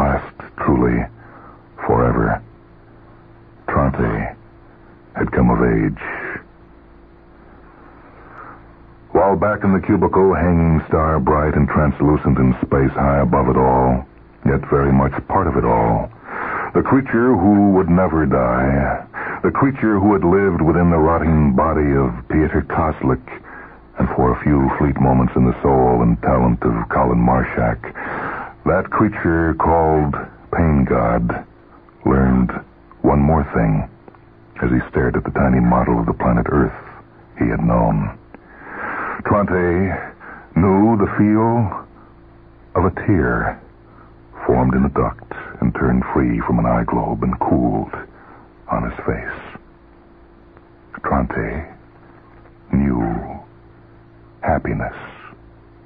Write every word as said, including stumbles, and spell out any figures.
last, truly, forever. Tronte had come of age. While back in the cubicle, hanging star bright and translucent in space high above it all, yet very much part of it all, the creature who would never die, the creature who had lived within the rotting body of Pieter Koslik, and for a few fleet moments in the soul and talent of Colin Marshak, that creature called Pain God learned one more thing as he stared at the tiny model of the planet Earth he had known. Tronte knew the feel of a tear formed in the duct and turned free from an eye globe and cooled on his face. Tronte knew happiness.